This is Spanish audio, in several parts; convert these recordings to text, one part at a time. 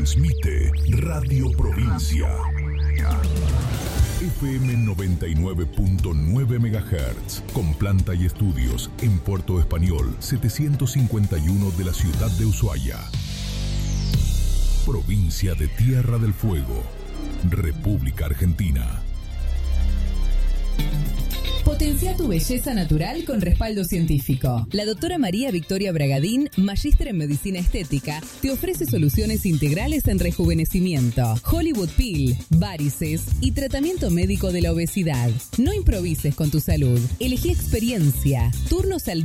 Transmite Radio Provincia. FM 99.9 MHz, con planta y estudios en Puerto Español 751 de la ciudad de Ushuaia. Provincia de Tierra del Fuego, República Argentina. Potencia tu belleza natural con respaldo científico. La doctora María Victoria Bragadín, magíster en medicina estética, te ofrece soluciones integrales en rejuvenecimiento, Hollywood Peel, varices y tratamiento médico de la obesidad. No improvises con tu salud. Elegí experiencia. Turnos al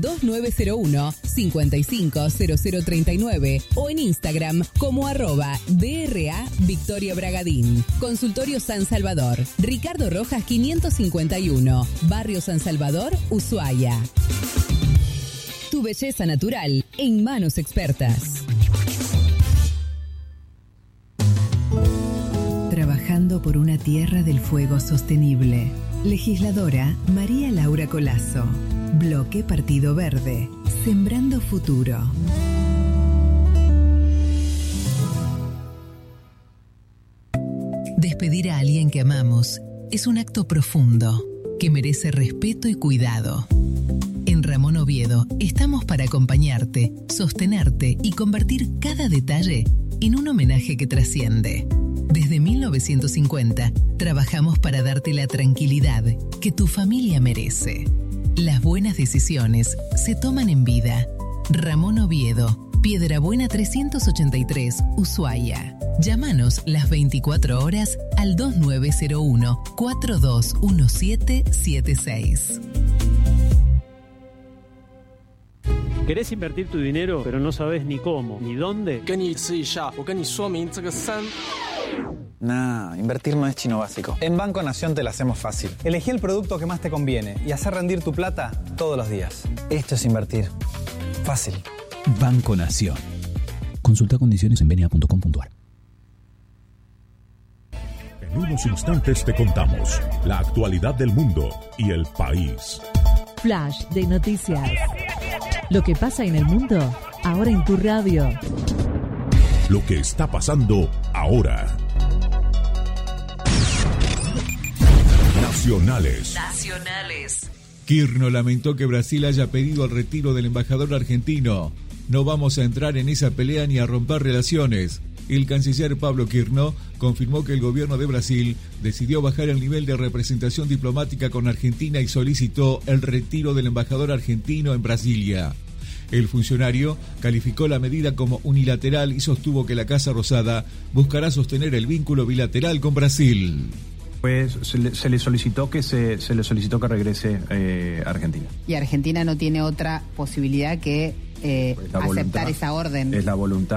2901-550039 o en Instagram como @DRA Victoria Bragadín. Consultorio San Salvador, Ricardo Rojas 551, Barrio San Salvador, Ushuaia. Tu belleza natural en manos expertas. Trabajando por una tierra del fuego sostenible. Legisladora María Laura Colazo. Bloque Partido Verde. Sembrando futuro. Despedir a alguien que amamos es un acto profundo que merece respeto y cuidado. En Ramón Oviedo estamos para acompañarte, sostenerte y convertir cada detalle en un homenaje que trasciende. Desde 1950 trabajamos para darte la tranquilidad que tu familia merece. Las buenas decisiones se toman en vida. Ramón Oviedo, Piedrabuena 383, Ushuaia. Llámanos las 24 horas al 2901-421776. ¿Querés invertir tu dinero, pero no sabes ni cómo, ni dónde? Nah, invertir no es chino básico. En Banco Nación te la hacemos fácil. Elegí el producto que más te conviene y hacer rendir tu plata todos los días. Esto es invertir. Fácil. Banco Nación. Consulta condiciones en bna.com.ar. En unos instantes te contamos la actualidad del mundo y el país. Flash de noticias. Lo que pasa en el mundo, ahora en tu radio. Lo que está pasando ahora. Nacionales. Kirchner lamentó que Brasil haya pedido el retiro del embajador argentino. No vamos a entrar en esa pelea ni a romper relaciones. El canciller Pablo Kirchner confirmó que el gobierno de Brasil decidió bajar el nivel de representación diplomática con Argentina y solicitó el retiro del embajador argentino en Brasilia. El funcionario calificó la medida como unilateral y sostuvo que la Casa Rosada buscará sostener el vínculo bilateral con Brasil. Pues se le solicitó que regrese a Argentina. Y Argentina no tiene otra posibilidad que aceptar esa orden. Es la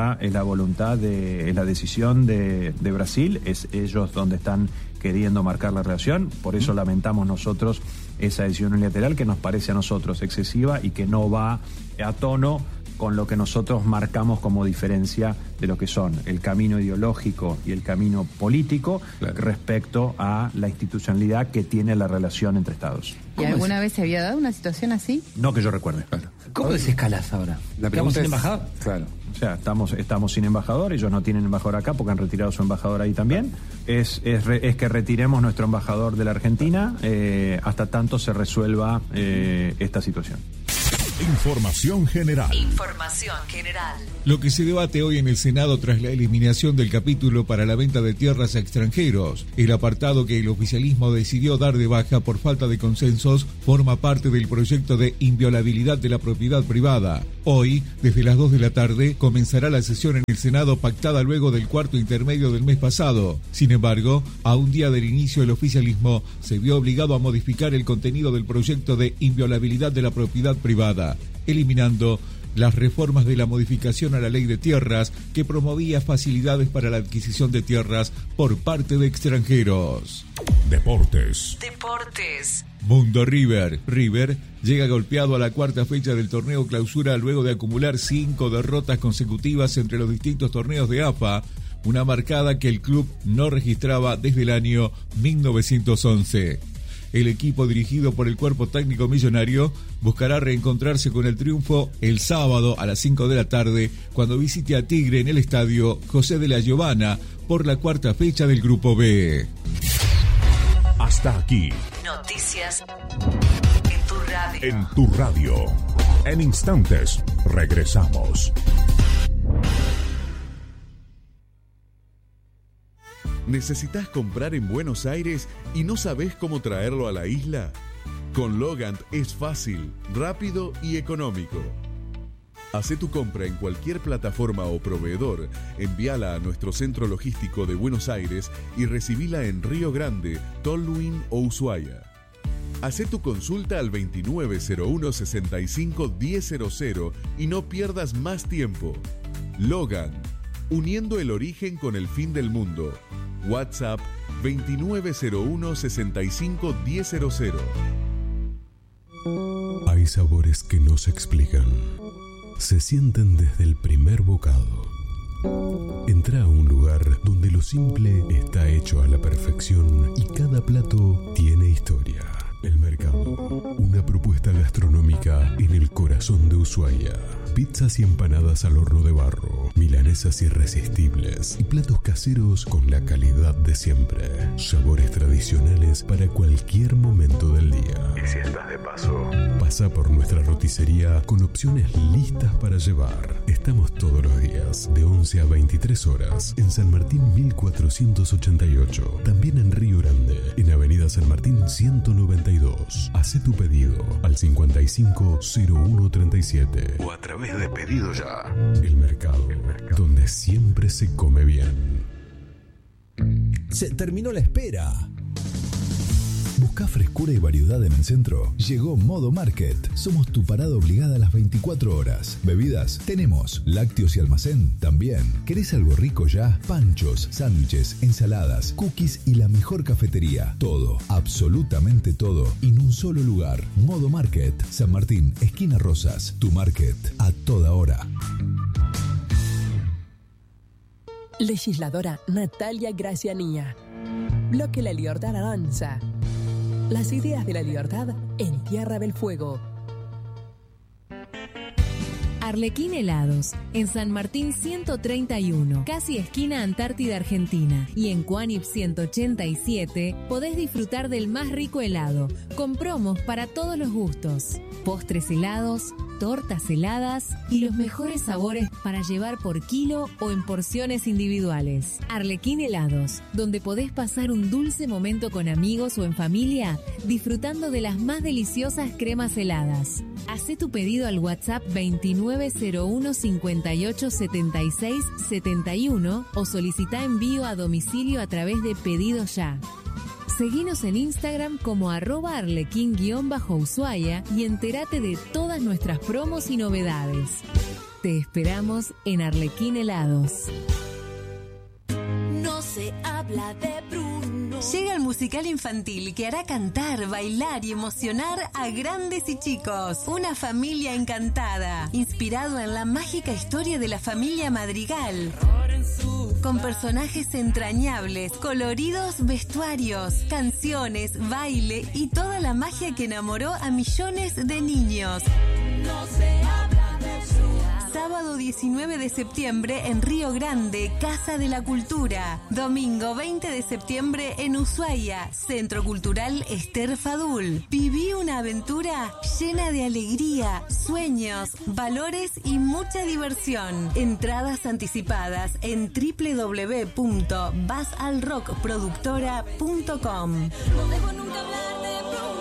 decisión de Brasil, es ellos donde están queriendo marcar la relación, por eso lamentamos nosotros esa decisión unilateral que nos parece a nosotros excesiva y que no va a tono con lo que nosotros marcamos como diferencia de lo que son el camino ideológico y el camino político, claro, respecto a la institucionalidad que tiene la relación entre Estados. ¿Y alguna vez se había dado una situación así? No que yo recuerde. Claro. ¿Cómo desescalás ahora? ¿Estamos sin embajador? Claro. O sea, estamos sin embajador, ellos no tienen embajador acá porque han retirado su embajador ahí también. Es que retiremos nuestro embajador de la Argentina hasta tanto se resuelva esta situación. Información general. Lo que se debate hoy en el Senado tras la eliminación del capítulo para la venta de tierras a extranjeros, el apartado que el oficialismo decidió dar de baja por falta de consensos, forma parte del proyecto de inviolabilidad de la propiedad privada. Hoy, desde las 2 de la tarde, comenzará la sesión en el Senado pactada luego del cuarto intermedio del mes pasado. Sin embargo, a un día del inicio, el oficialismo se vio obligado a modificar el contenido del proyecto de inviolabilidad de la propiedad privada, eliminando las reformas de la modificación a la ley de tierras que promovía facilidades para la adquisición de tierras por parte de extranjeros. Deportes. Mundo River llega golpeado a la cuarta fecha del torneo Clausura luego de acumular 5 derrotas consecutivas entre los distintos torneos de AFA, una marcada que el club no registraba desde el año 1911. El equipo dirigido por el cuerpo técnico millonario buscará reencontrarse con el triunfo el sábado a las 5 de la tarde cuando visite a Tigre en el estadio José de la Giovana por la cuarta fecha del Grupo B. Hasta aquí. Noticias en tu radio. En tu radio. En instantes regresamos. ¿Necesitas comprar en Buenos Aires y no sabes cómo traerlo a la isla? Con Logant es fácil, rápido y económico. Hacé tu compra en cualquier plataforma o proveedor, envíala a nuestro centro logístico de Buenos Aires y recibila en Río Grande, Tolwyn o Ushuaia. Hacé tu consulta al 2901-65-1000 y no pierdas más tiempo. Logan, uniendo el origen con el fin del mundo. WhatsApp 2901-65-1000. Hay sabores que no se explican. Se sienten desde el primer bocado. Entra a un lugar donde lo simple está hecho a la perfección y cada plato tiene historia. El Mercado, una propuesta gastronómica en el corazón de Ushuaia. Pizzas y empanadas al horno de barro, milanesas irresistibles y platos caseros con la calidad de siempre. Sabores tradicionales para cualquier momento del día. Y si estás de paso, pasa por nuestra roticería con opciones listas para llevar. Estamos todos los días de 11 a 23 horas en San Martín 1488. También en Río Grande, en Avenida San Martín 192. Hacé tu pedido al 550137 o a través de Pedido Ya. El Mercado, donde siempre se come bien. Se terminó la espera. ¿Buscá frescura y variedad en el centro? Llegó Modo Market. Somos tu parada obligada a las 24 horas. Bebidas, tenemos. Lácteos y almacén, también. ¿Querés algo rico ya? Panchos, sándwiches, ensaladas, cookies y la mejor cafetería. Todo, absolutamente todo, en un solo lugar. Modo Market, San Martín, esquina Rosas. Tu market, a toda hora. Legisladora Natalia Gracianía. Bloque La Libertad avanza. Las ideas de la libertad en Tierra del Fuego. Arlequín Helados, en San Martín 131, casi esquina Antártida Argentina, y en Cuánip 187 podés disfrutar del más rico helado, con promos para todos los gustos, postres helados, tortas heladas y los mejores sabores para llevar por kilo o en porciones individuales. Arlequín Helados, donde podés pasar un dulce momento con amigos o en familia, disfrutando de las más deliciosas cremas heladas. Hacé tu pedido al WhatsApp 2901 58 76 71 o solicita envío a domicilio a través de Pedido Ya. Seguinos en Instagram como @arlequín_Ushuaia y entérate de todas nuestras promos y novedades. Te esperamos en Arlequín Helados. No se habla de Bruno. Llega el musical infantil que hará cantar, bailar y emocionar a grandes y chicos. Una familia encantada, inspirado en la mágica historia de la familia Madrigal. Con personajes entrañables, coloridos vestuarios, canciones, baile y toda la magia que enamoró a millones de niños. No se habla de Bruno. Sábado 19 de septiembre en Río Grande, Casa de la Cultura. Domingo 20 de septiembre en Ushuaia, Centro Cultural Esther Fadul. Viví una aventura llena de alegría, sueños, valores y mucha diversión. Entradas anticipadas en www.basalrockproductora.com. No dejo nunca hablar de Bruno.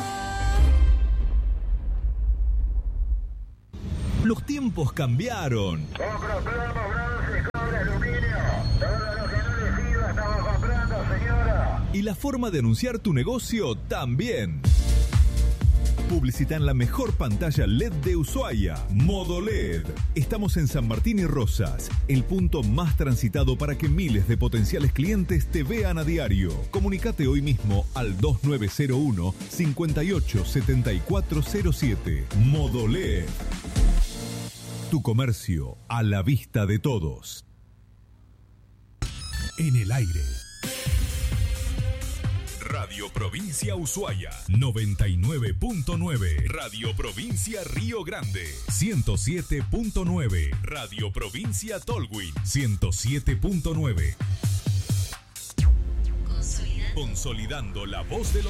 Los tiempos cambiaron. Compro plomo, bronce, cobre, aluminio. Todo lo que no le sirva estamos comprando, señora. Y la forma de anunciar tu negocio también. Publicita en la mejor pantalla LED de Ushuaia, Modo LED. Estamos en San Martín y Rosas, el punto más transitado para que miles de potenciales clientes te vean a diario. Comunicate hoy mismo al 2901 58 7407. Modo LED. Tu comercio a la vista de todos. En el aire. Radio Provincia Ushuaia 99.9, Radio Provincia Río Grande 107.9, Radio Provincia Tolwyn 107.9. Consolidando la voz de los